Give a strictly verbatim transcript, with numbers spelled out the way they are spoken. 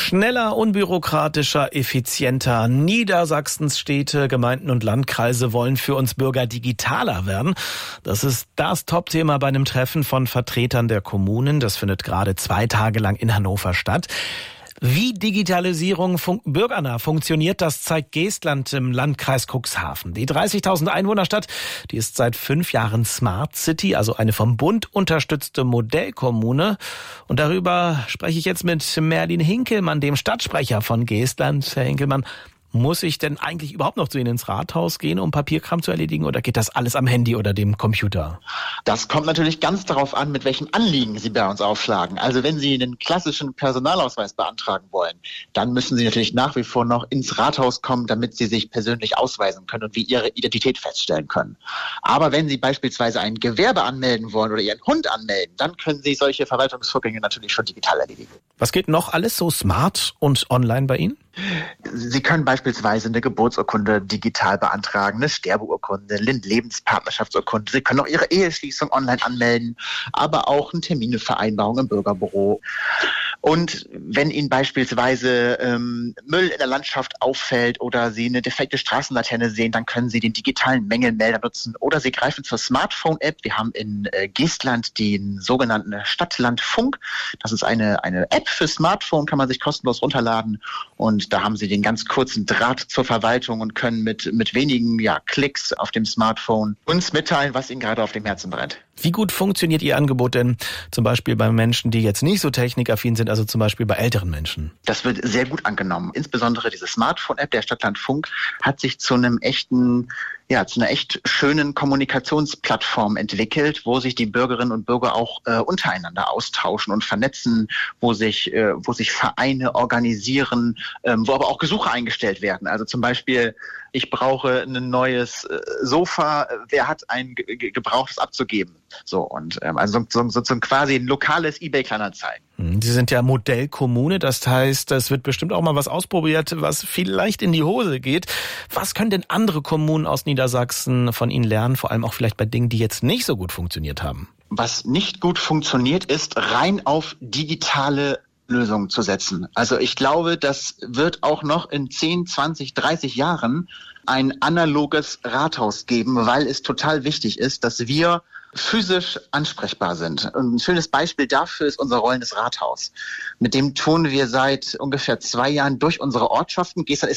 Schneller, unbürokratischer, effizienter. Niedersachsens Städte, Gemeinden und Landkreise wollen für uns Bürger digitaler werden. Das ist das Topthema bei einem Treffen von Vertretern der Kommunen. Das findet gerade zwei Tage lang in Hannover statt. Wie Digitalisierung fun- bürgernah funktioniert, das zeigt Geestland im Landkreis Cuxhaven. Die dreißigtausend Einwohnerstadt, die ist seit fünf Jahren Smart City, also eine vom Bund unterstützte Modellkommune. Und darüber spreche ich jetzt mit Merlin Hinkelmann, dem Stadtsprecher von Geestland. Herr Hinkelmann, muss ich denn eigentlich überhaupt noch zu Ihnen ins Rathaus gehen, um Papierkram zu erledigen, oder geht das alles am Handy oder dem Computer? Das kommt natürlich ganz darauf an, mit welchem Anliegen Sie bei uns aufschlagen. Also wenn Sie einen klassischen Personalausweis beantragen wollen, dann müssen Sie natürlich nach wie vor noch ins Rathaus kommen, damit Sie sich persönlich ausweisen können und wie Ihre Identität feststellen können. Aber wenn Sie beispielsweise ein Gewerbe anmelden wollen oder Ihren Hund anmelden, dann können Sie solche Verwaltungsvorgänge natürlich schon digital erledigen. Was geht noch alles so smart und online bei Ihnen? Sie können beispielsweise eine Geburtsurkunde digital beantragen, eine Sterbeurkunde, eine Lebenspartnerschaftsurkunde. Sie können auch Ihre Eheschließung online anmelden, aber auch eine Terminvereinbarung im Bürgerbüro. Und wenn Ihnen beispielsweise ähm, Müll in der Landschaft auffällt oder Sie eine defekte Straßenlaterne sehen, dann können Sie den digitalen Mängelmelder nutzen oder Sie greifen zur Smartphone-App. Wir haben in äh, Geestland den sogenannten Stadtlandfunk. Das ist eine, eine App für Smartphone, kann man sich kostenlos runterladen. Und da haben Sie den ganz kurzen Draht zur Verwaltung und können mit, mit wenigen ja, Klicks auf dem Smartphone uns mitteilen, was Ihnen gerade auf dem Herzen brennt. Wie gut funktioniert Ihr Angebot denn zum Beispiel bei Menschen, die jetzt nicht so technikaffin sind, also zum Beispiel bei älteren Menschen? Das wird sehr gut angenommen. Insbesondere diese Smartphone-App der Stadtlandfunk hat sich zu einem echten, ja, zu einer echt schönen Kommunikationsplattform entwickelt, wo sich die Bürgerinnen und Bürger auch äh, untereinander austauschen und vernetzen, wo sich, äh, wo sich Vereine organisieren, ähm, wo aber auch Gesuche eingestellt werden. Also zum Beispiel, ich brauche ein neues äh, Sofa, wer hat ein ge- ge- gebrauchtes abzugeben? So, und ähm, also so, so, so quasi ein lokales eBay-Kleinanzeigen. Sie sind ja Modellkommune, das heißt, es wird bestimmt auch mal was ausprobiert, was vielleicht in die Hose geht. Was können denn andere Kommunen aus Niedersachsen von Ihnen lernen, vor allem auch vielleicht bei Dingen, die jetzt nicht so gut funktioniert haben? Was nicht gut funktioniert, ist rein auf digitale Lösungen zu setzen. Also ich glaube, das wird auch noch in zehn, zwanzig, dreißig Jahren ein analoges Rathaus geben, weil es total wichtig ist, dass wir physisch ansprechbar sind. Und ein schönes Beispiel dafür ist unser rollendes Rathaus. Mit dem tun wir seit ungefähr zwei Jahren durch unsere Ortschaften. Geestland ist